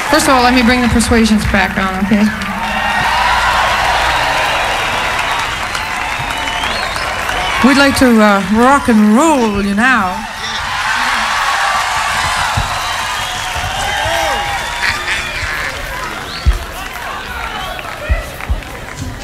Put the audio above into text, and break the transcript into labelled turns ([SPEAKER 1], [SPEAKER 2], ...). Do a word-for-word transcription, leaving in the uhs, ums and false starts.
[SPEAKER 1] First of all, let me bring the Persuasions back on, okay? We'd like to uh, rock and roll you now.